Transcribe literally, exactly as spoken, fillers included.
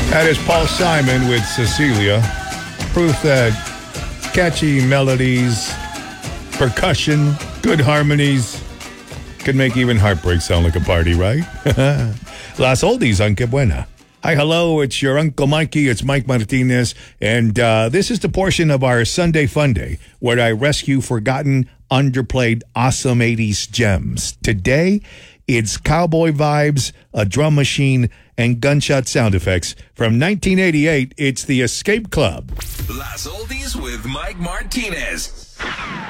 That is Paul Simon with Cecilia. Proof that catchy melodies, percussion, good harmonies can make even heartbreak sound like a party, right? Las Oldies on Que Buena. Hi, hello, it's your Uncle Mikey. It's Mike Martinez. And uh, this is the portion of our Sunday Fun Day where I rescue forgotten, underplayed, awesome eighties gems. Today, it's cowboy vibes, a drum machine, and gunshot sound effects. From nineteen eighty-eight, it's the Escape Club. Las Oldies with Mike Martinez.